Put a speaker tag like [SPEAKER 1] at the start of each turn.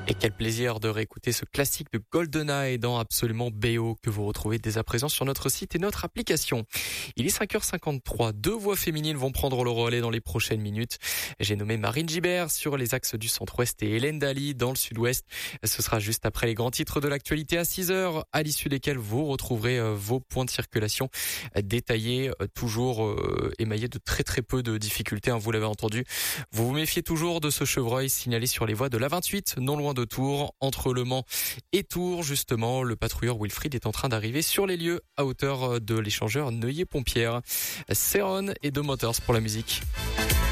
[SPEAKER 1] Et quel plaisir de réécouter ce classique de GoldenEye dans Absolument BO que vous retrouvez dès à présent sur notre site et notre application. Il est 5h53. 2 voix féminines vont prendre le relais dans les prochaines minutes. J'ai nommé Marine Gibert sur les axes du centre-ouest et Hélène Daly dans le sud-ouest. Ce sera juste après les grands titres de l'actualité à 6h, à l'issue desquels vous retrouverez vos points de circulation détaillés, toujours émaillés de très très peu de difficultés. Vous l'avez entendu. Vous vous méfiez toujours de ce chevreuil signalé sur les voies de l'A28, non loin de Tours, entre Le Mans et Tours. Justement, le patrouilleur Wilfried est en train d'arriver sur les lieux à hauteur de l'échangeur Neuilly-Pompière. Céron et The Motors pour la musique.